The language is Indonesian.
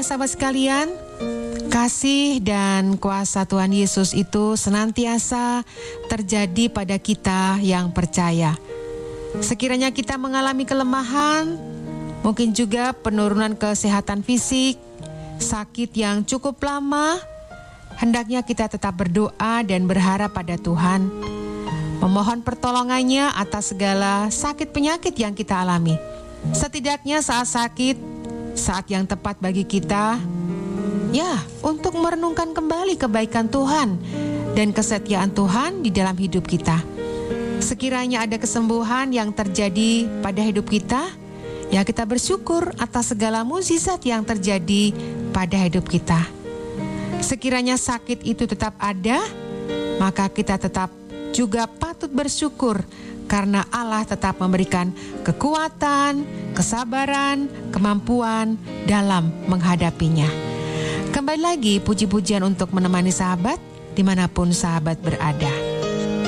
sahabat sekalian, kasih dan kuasa Tuhan Yesus itu senantiasa terjadi pada kita yang percaya. Sekiranya kita mengalami kelemahan, mungkin juga penurunan kesehatan fisik, sakit yang cukup lama, hendaknya kita tetap berdoa dan berharap pada Tuhan, memohon pertolongannya atas segala sakit penyakit yang kita alami. Setidaknya saat sakit, saat yang tepat bagi kita, ya, untuk merenungkan kembali kebaikan Tuhan dan kesetiaan Tuhan di dalam hidup kita. Sekiranya ada kesembuhan yang terjadi pada hidup kita, ya kita bersyukur atas segala mukjizat yang terjadi pada hidup kita. Sekiranya sakit itu tetap ada, maka kita tetap juga patut bersyukur karena Allah tetap memberikan kekuatan, kesabaran, kemampuan dalam menghadapinya. Kembali lagi puji-pujian untuk menemani sahabat dimanapun sahabat berada.